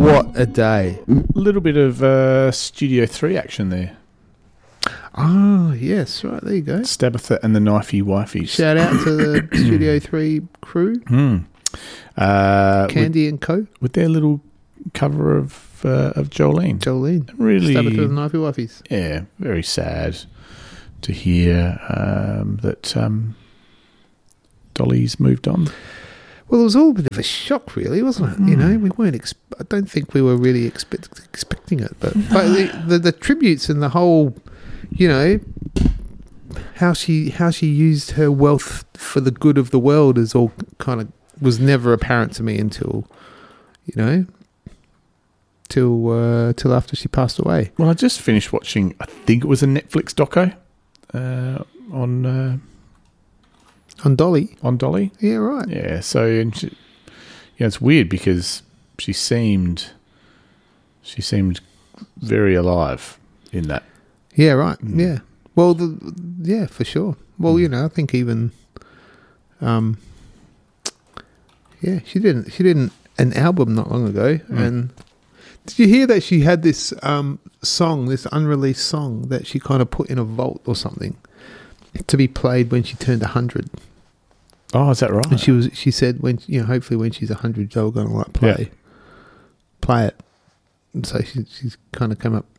What a day. A little bit of Studio 3 action there. Oh, yes, right, there you go. Stabitha and the Knifey Wifeys. Shout out to the Studio 3 crew. Candy and Co. With their little cover of Jolene. Really, Stabitha and the Knifey Wifeys. Yeah, very sad to hear that Dolly's moved on. Well, it was all a bit of a shock, really, wasn't it? You know, we weren't. I don't think we were really expecting it, but the tributes and the whole, you know, how she used her wealth for the good of the world is all kind of was never apparent to me until, you know, till after she passed away. Well, I just finished watching. I think it was a Netflix doco On Dolly? On Dolly? Yeah, right. Yeah, so it's weird because she seemed very alive in that. Yeah, right. Yeah. Well, yeah, for sure. Well, you know, I think even, she did an album not long ago, and did you hear that she had this song, this unreleased song that she kind of put in a vault or something to be played when she turned 100? Oh, is that right? And she said when, you know, hopefully when she's 100, they were going to like play it. And so she's kind of come up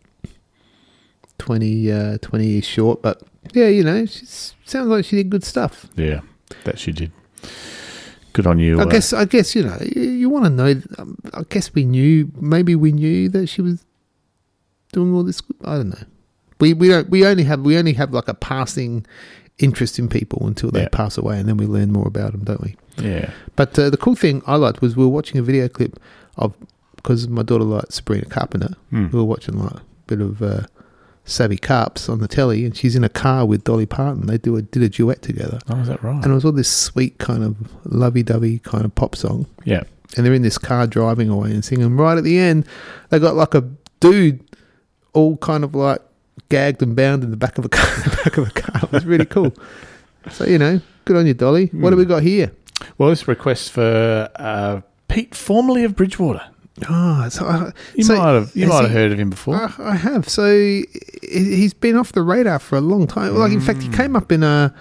20 years short, but yeah, you know, she sounds like she did good stuff. Yeah, that she did. Good on you. I guess you know, you want to know. I guess we knew that she was doing all this. I don't know. We only have like a passing interest in people until they pass away, and then we learn more about them, don't we? Yeah. But the cool thing I liked was we were watching a video clip of, because my daughter likes Sabrina Carpenter. We were watching like a bit of Savvy Carps on the telly, and she's in a car with Dolly Parton. They did a duet together. Oh, is that right? And it was all this sweet kind of lovey-dovey kind of pop song. Yeah. And they're in this car driving away and singing. Right at the end, they got like a dude all kind of like gagged and bound in the back of a car. It was really cool. So, you know, good on you, Dolly. What have we got here? Well, this request for Pete, formerly of Bridgewater. Oh, so you might have heard of him before. I have. So he's been off the radar for a long time. Like, in fact, he came up in a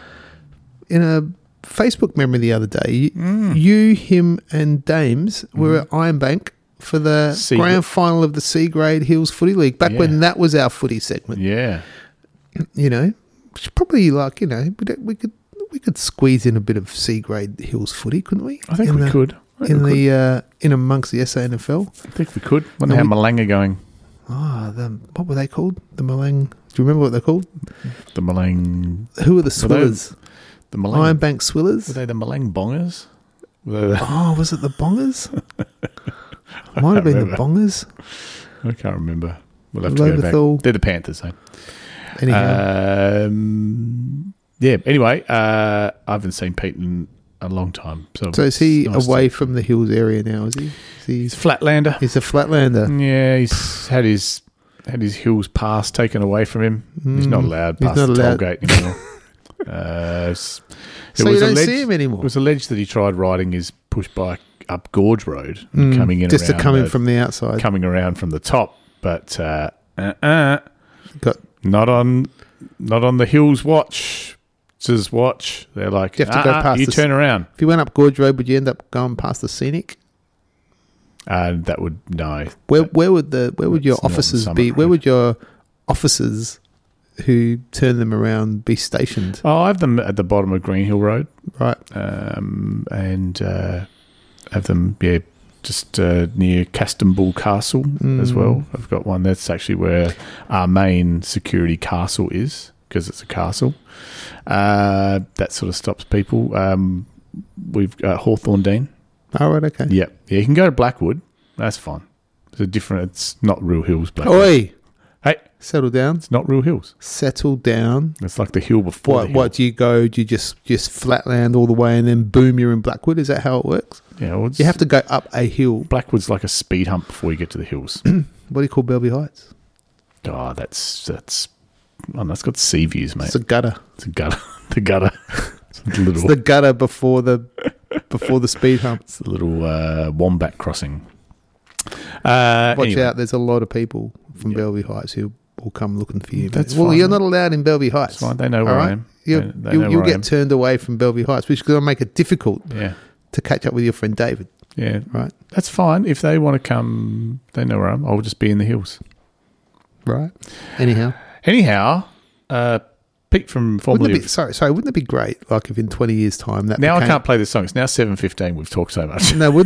Facebook memory the other day. You, him, and Dames were at Ironbank for the grand final of the C Grade Hills Footy League, back when that was our footy segment. Yeah. You know, which probably, like, you know, we could squeeze in a bit of C Grade Hills footy, couldn't we? I think we could. In amongst the SANFL. I think we could. Wonder how Malanga going. What were they called? The Malang. Do you remember what they're called? The Malang. Who were the Swillers? The Malang. Ironbank Swillers. Were they the Malang Bongers? Was it the Bongers? Might have been the Bongers. I can't remember. We'll have to go back. They're the Panthers, though. Anyhow. Anyway, I haven't seen Pete in a long time. So is he away from the Hills area now, is he? He's Flatlander. He's a Flatlander. Yeah, he's had his Hills pass taken away from him. He's not allowed past the toll gate anymore. So you don't see him anymore? It was alleged that he tried riding his push bike up Gorge Road and coming in just to come in from the outside. Coming around from the top, but not on the Hills watch. They're like, you have to go past. You turn around. If you went up Gorge Road, would you end up going past the Scenic? That would no. Where would your officers be? Where would your officers who turn them around be stationed? Oh, I have them at the bottom of Green Hill Road, right? And have them just near Castenbull Castle as well. I've got one that's actually where our main security castle is, because it's a castle. That sort of stops people. We've got Hawthorne Dean. Oh, right, okay. Yeah, you can go to Blackwood. That's fine. It's not Real Hills, Blackwood. Oi! Hey! Settle down. It's not Real Hills. Settle down. It's like the hill before the hill. What, do you just flatland all the way and then boom, you're in Blackwood? Is that how it works? Yeah. Well, you have to go up a hill. Blackwood's like a speed hump before you get to the hills. What do you call Bellevue Heights? Oh, that's got sea views, mate. It's a gutter. The gutter. It's the gutter before the speed hump. It's a little wombat crossing. Watch Anyway, out, there's a lot of people from Bellevue Heights who will come looking for you. That's well, fine, you're mate. not allowed in Bellevue Heights. It's fine. They know where I am. They know You'll where I get am. turned away from Bellevue Heights, which is going to make it difficult Yeah. to catch up with your friend David, Yeah. right? That's fine. If they want to come, they know where I am. I'll just be in the hills. Right. Anyhow, Pete from formerly... wouldn't it be great, like if in 20 years' time that Now I became- can't play this song. It's now 7:15. We've talked so much. No, wouldn't